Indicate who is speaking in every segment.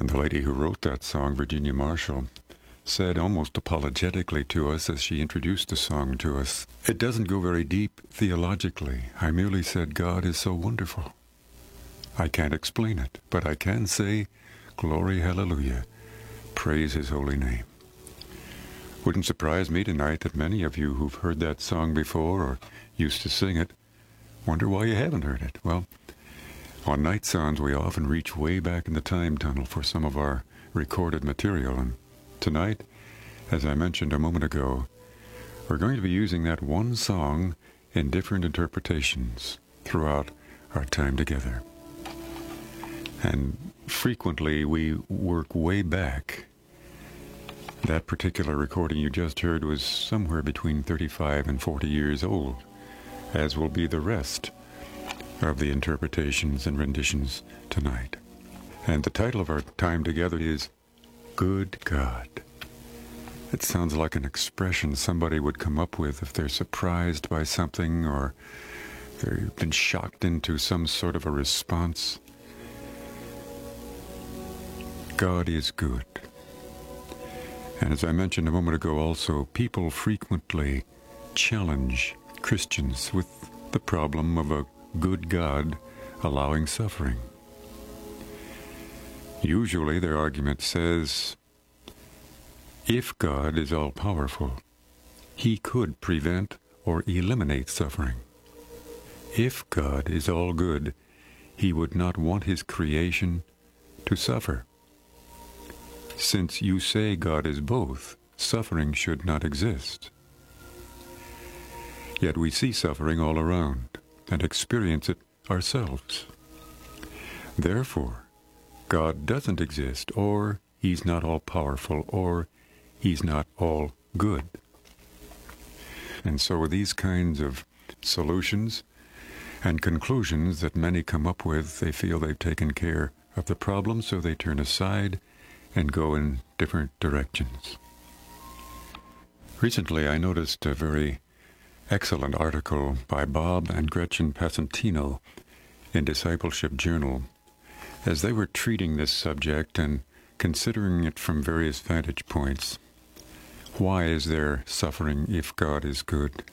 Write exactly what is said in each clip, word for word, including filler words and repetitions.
Speaker 1: And the lady who wrote that song, Virginia Marshall, said almost apologetically to us as she introduced the song to us, "It doesn't go very deep theologically. I merely said God is so wonderful. I can't explain it, but I can say, glory, hallelujah, praise his holy name." Wouldn't surprise me tonight that many of you who've heard that song before or used to sing it wonder why you haven't heard it. Well, on Night Sounds, we often reach way back in the time tunnel for some of our recorded material, and tonight, as I mentioned a moment ago, we're going to be using that one song in different interpretations throughout our time together. And frequently we work way back. That particular recording you just heard was somewhere between thirty-five and forty years old, as will be the rest of the interpretations and renditions tonight. And the title of our time together is Good God. It sounds like an expression somebody would come up with if they're surprised by something or they've been shocked into some sort of a response. God is good. And as I mentioned a moment ago also, people frequently challenge Christians with the problem of a good God allowing suffering. Usually their argument says, if God is all-powerful, he could prevent or eliminate suffering. If God is all good, he would not want his creation to suffer. Since you say God is both, suffering should not exist. Yet we see suffering all around and experience it ourselves. Therefore, God doesn't exist, or he's not all-powerful, or he's not all good. And so with these kinds of solutions and conclusions that many come up with, they feel they've taken care of the problem, so they turn aside and go in different directions. Recently, I noticed a very excellent article by Bob and Gretchen Passantino in Discipleship Journal as they were treating this subject and considering it from various vantage points. Why is there suffering if God is good?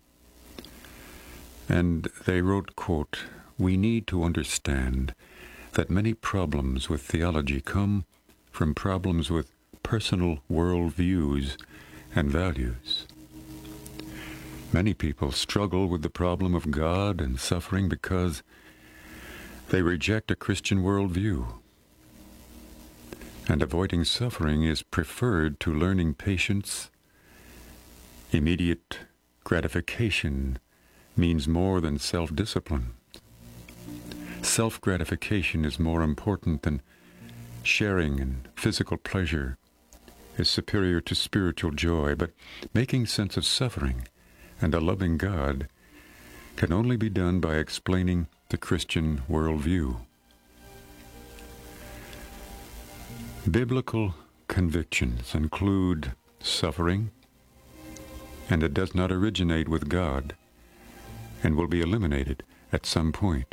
Speaker 1: And they wrote, quote, "We need to understand that many problems with theology come from problems with personal worldviews and values. Many people struggle with the problem of God and suffering because they reject a Christian worldview. And avoiding suffering is preferred to learning patience. Immediate gratification means more than self-discipline. Self-gratification is more important than sharing, and physical pleasure is superior to spiritual joy, but making sense of suffering and a loving God can only be done by explaining the Christian worldview. Biblical convictions include suffering, and it does not originate with God and will be eliminated at some point.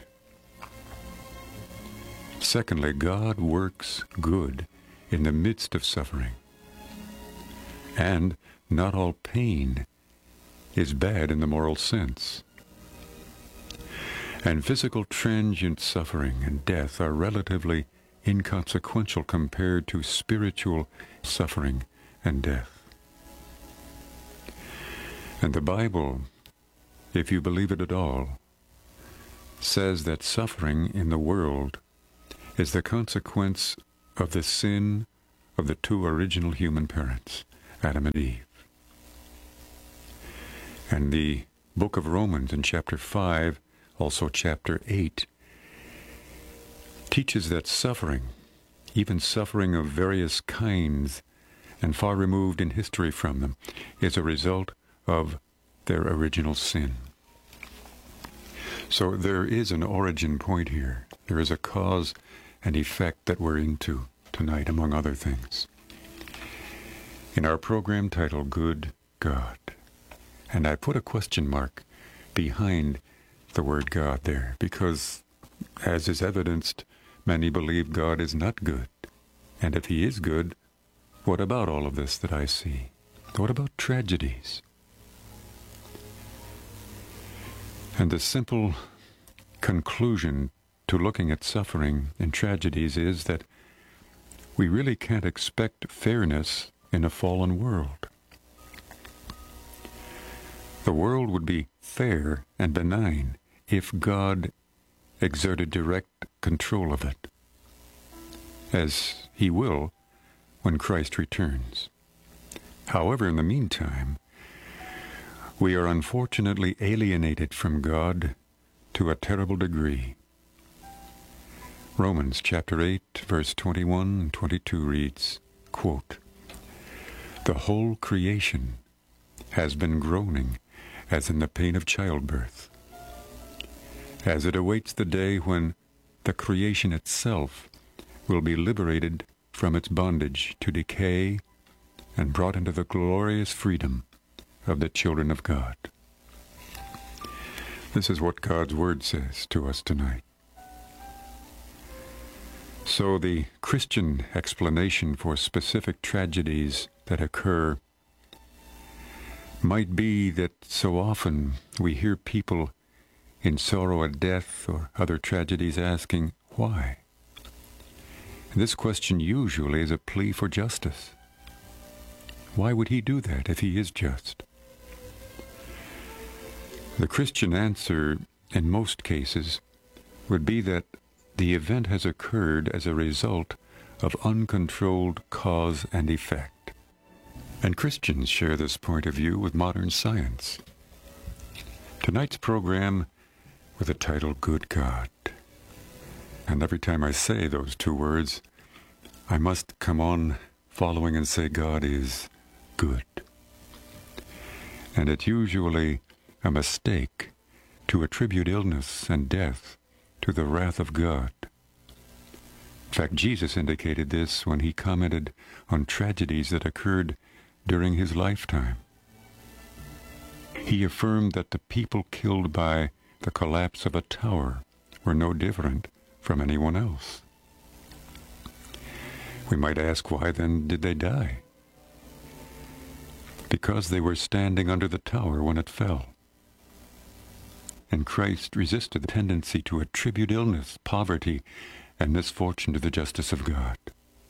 Speaker 1: Secondly, God works good in the midst of suffering. And not all pain is bad in the moral sense. And physical transient suffering and death are relatively inconsequential compared to spiritual suffering and death. And the Bible, if you believe it at all, says that suffering in the world is the consequence of the sin of the two original human parents, Adam and Eve. And the book of Romans in chapter five, also chapter eight, teaches that suffering, even suffering of various kinds and far removed in history from them, is a result of their original sin. So there is an origin point here. There is a cause and effect that we're into tonight, among other things. In our program titled Good God, and I put a question mark behind the word God there, because, as is evidenced, many believe God is not good. And if he is good, what about all of this that I see? What about tragedies? And the simple conclusion to looking at suffering and tragedies is that we really can't expect fairness in a fallen world. The world would be fair and benign if God exerted direct control of it, as he will when Christ returns. However, in the meantime, we are unfortunately alienated from God to a terrible degree. Romans chapter eight, verse twenty-one and twenty-two reads, quote, "The whole creation has been groaning as in the pain of childbirth, as it awaits the day when the creation itself will be liberated from its bondage to decay and brought into the glorious freedom of the children of God." This is what God's Word says to us tonight. So the Christian explanation for specific tragedies that occur might be that so often we hear people in sorrow at death or other tragedies asking, why? And this question usually is a plea for justice. Why would he do that if he is just? The Christian answer in most cases would be that the event has occurred as a result of uncontrolled cause and effect. And Christians share this point of view with modern science. Tonight's program with the title, Good God. And every time I say those two words, I must come on following and say God is good. And it's usually a mistake to attribute illness and death to the wrath of God. In fact, Jesus indicated this when he commented on tragedies that occurred during his lifetime. He affirmed that the people killed by the collapse of a tower were no different from anyone else. We might ask, why then did they die? Because they were standing under the tower when it fell. And Christ resisted the tendency to attribute illness, poverty, and misfortune to the justice of God.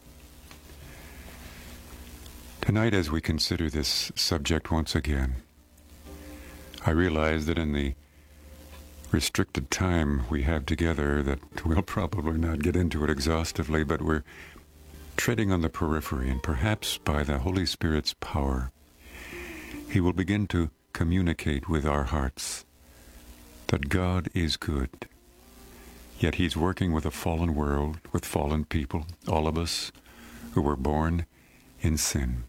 Speaker 1: Tonight, as we consider this subject once again, I realize that in the restricted time we have together that we'll probably not get into it exhaustively, but we're treading on the periphery, and perhaps by the Holy Spirit's power, he will begin to communicate with our hearts that God is good, yet he's working with a fallen world, with fallen people, all of us who were born in sin.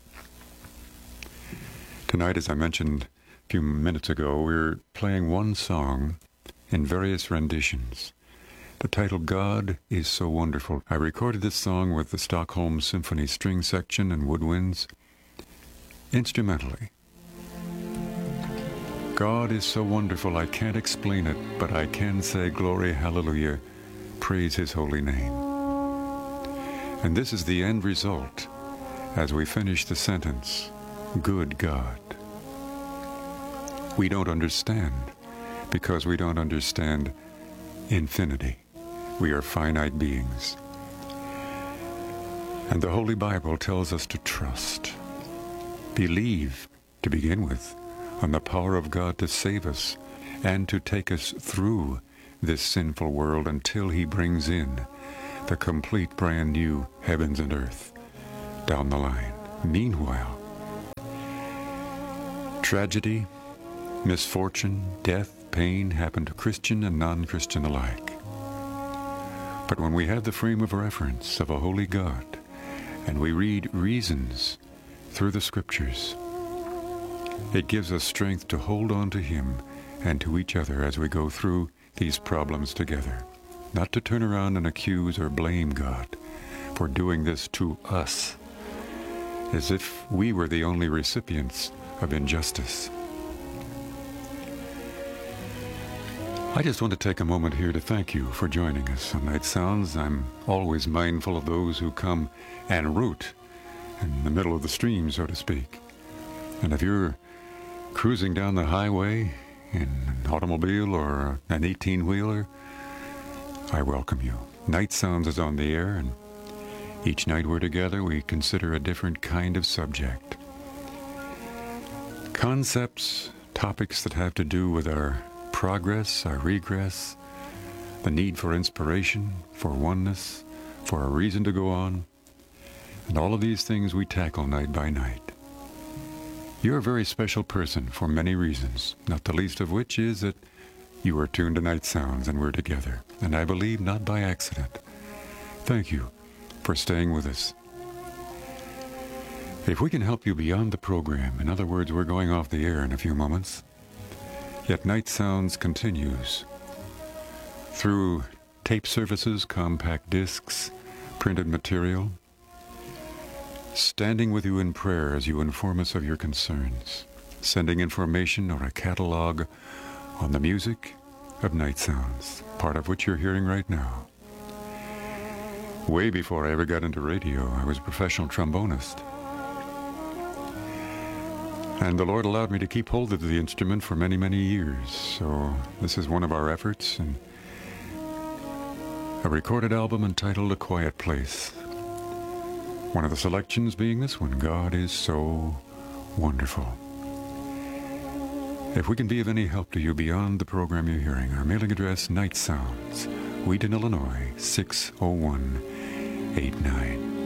Speaker 1: Tonight, as I mentioned a few minutes ago, we're playing one song in various renditions. The title, God is So Wonderful. I recorded this song with the Stockholm Symphony String Section and Woodwinds instrumentally. God is so wonderful, I can't explain it, but I can say glory, hallelujah, praise his holy name. And this is the end result as we finish the sentence, good God. We don't understand because we don't understand infinity. We are finite beings. And the Holy Bible tells us to trust, believe to begin with, on the power of God to save us and to take us through this sinful world until he brings in the complete brand new heavens and earth down the line. Meanwhile, tragedy, misfortune, death, pain happen to Christian and non-Christian alike. But when we have the frame of reference of a holy God and we read reasons through the scriptures, it gives us strength to hold on to him and to each other as we go through these problems together. Not to turn around and accuse or blame God for doing this to us, as if we were the only recipients of injustice. I just want to take a moment here to thank you for joining us on Night Sounds. I'm always mindful of those who come en route in the middle of the stream, so to speak. And if you're cruising down the highway in an automobile or an eighteen-wheeler, I welcome you. Night Sounds is on the air, and each night we're together, we consider a different kind of subject. Concepts, topics that have to do with our progress, our regress, the need for inspiration, for oneness, for a reason to go on, and all of these things we tackle night by night. You're a very special person for many reasons, not the least of which is that you are tuned to Night Sounds and we're together, and I believe not by accident. Thank you for staying with us. If we can help you beyond the program, in other words, we're going off the air in a few moments, yet Night Sounds continues through tape services, compact discs, printed material, standing with you in prayer as you inform us of your concerns, sending information or a catalog on the music of Night Sounds, part of which you're hearing right now. Way before I ever got into radio, I was a professional trombonist. And the Lord allowed me to keep hold of the instrument for many, many years. So this is one of our efforts, and a recorded album entitled A Quiet Place. One of the selections being this one, God is So Wonderful. If we can be of any help to you beyond the program you're hearing, our mailing address, Night Sounds, Wheaton, Illinois, six oh one eight nine.